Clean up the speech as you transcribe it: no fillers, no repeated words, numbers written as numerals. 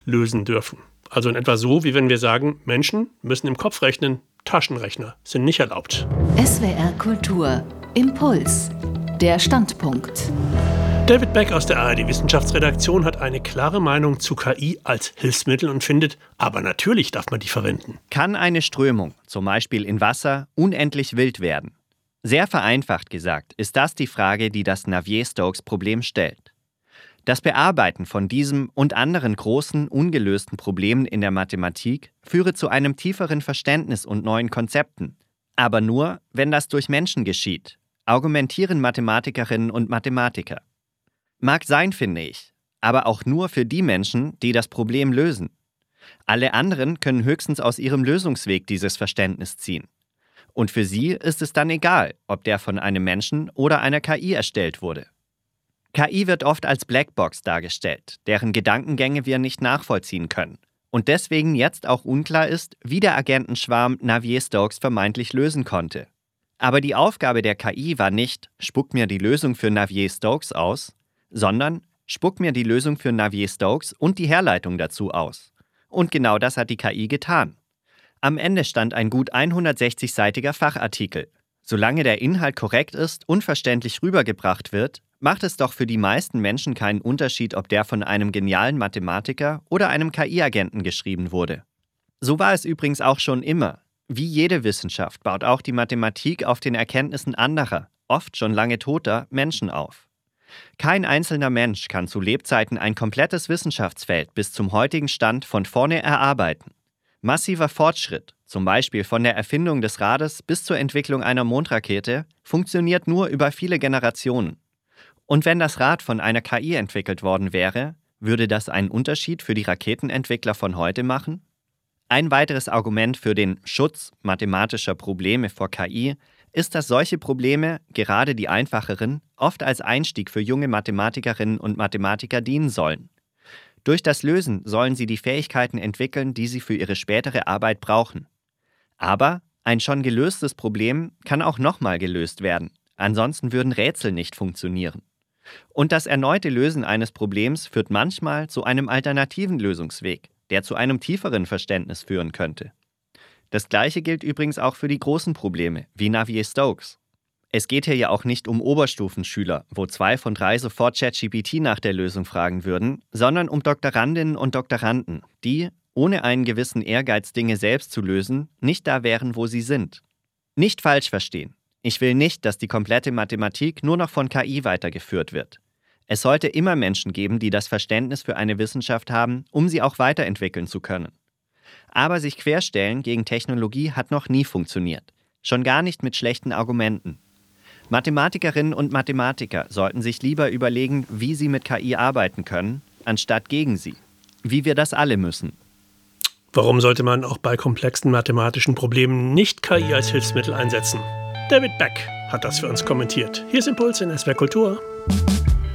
lösen dürfen. Also in etwa so, wie wenn wir sagen, Menschen müssen im Kopf rechnen, Taschenrechner sind nicht erlaubt. SWR Kultur. Impuls. Der Standpunkt. David Beck aus der ARD-Wissenschaftsredaktion hat eine klare Meinung zu KI als Hilfsmittel und findet, aber natürlich darf man die verwenden. Kann eine Strömung, zum Beispiel in Wasser, unendlich wild werden? Sehr vereinfacht gesagt ist das die Frage, die das Navier-Stokes-Problem stellt. Das Bearbeiten von diesem und anderen großen, ungelösten Problemen in der Mathematik führe zu einem tieferen Verständnis und neuen Konzepten. Aber nur, wenn das durch Menschen geschieht, argumentieren Mathematikerinnen und Mathematiker. Mag sein, finde ich, aber auch nur für die Menschen, die das Problem lösen. Alle anderen können höchstens aus ihrem Lösungsweg dieses Verständnis ziehen. Und für sie ist es dann egal, ob der von einem Menschen oder einer KI erstellt wurde. KI wird oft als Blackbox dargestellt, deren Gedankengänge wir nicht nachvollziehen können. Und deswegen jetzt auch unklar ist, wie der Agentenschwarm Navier-Stokes vermeintlich lösen konnte. Aber die Aufgabe der KI war nicht, spuck mir die Lösung für Navier-Stokes aus, sondern spuck mir die Lösung für Navier-Stokes und die Herleitung dazu aus. Und genau das hat die KI getan. Am Ende stand ein gut 160-seitiger Fachartikel. Solange der Inhalt korrekt ist und verständlich rübergebracht wird, macht es doch für die meisten Menschen keinen Unterschied, ob der von einem genialen Mathematiker oder einem KI-Agenten geschrieben wurde. So war es übrigens auch schon immer. Wie jede Wissenschaft baut auch die Mathematik auf den Erkenntnissen anderer, oft schon lange toter, Menschen auf. Kein einzelner Mensch kann zu Lebzeiten ein komplettes Wissenschaftsfeld bis zum heutigen Stand von vorne erarbeiten. Massiver Fortschritt, zum Beispiel von der Erfindung des Rades bis zur Entwicklung einer Mondrakete, funktioniert nur über viele Generationen. Und wenn das Rad von einer KI entwickelt worden wäre, würde das einen Unterschied für die Raketenentwickler von heute machen? Ein weiteres Argument für den Schutz mathematischer Probleme vor KI ist, dass solche Probleme, gerade die einfacheren, oft als Einstieg für junge Mathematikerinnen und Mathematiker dienen sollen. Durch das Lösen sollen sie die Fähigkeiten entwickeln, die sie für ihre spätere Arbeit brauchen. Aber ein schon gelöstes Problem kann auch nochmal gelöst werden, ansonsten würden Rätsel nicht funktionieren. Und das erneute Lösen eines Problems führt manchmal zu einem alternativen Lösungsweg, der zu einem tieferen Verständnis führen könnte. Das Gleiche gilt übrigens auch für die großen Probleme, wie Navier-Stokes. Es geht hier ja auch nicht um Oberstufenschüler, wo 2 von 3 sofort ChatGPT nach der Lösung fragen würden, sondern um Doktorandinnen und Doktoranden, die, ohne einen gewissen Ehrgeiz, Dinge selbst zu lösen, nicht da wären, wo sie sind. Nicht falsch verstehen. Ich will nicht, dass die komplette Mathematik nur noch von KI weitergeführt wird. Es sollte immer Menschen geben, die das Verständnis für eine Wissenschaft haben, um sie auch weiterentwickeln zu können. Aber sich querstellen gegen Technologie hat noch nie funktioniert. Schon gar nicht mit schlechten Argumenten. Mathematikerinnen und Mathematiker sollten sich lieber überlegen, wie sie mit KI arbeiten können, anstatt gegen sie. Wie wir das alle müssen. Warum sollte man auch bei komplexen mathematischen Problemen nicht KI als Hilfsmittel einsetzen? David Beck hat das für uns kommentiert. Hier ist Impuls in SWR Kultur.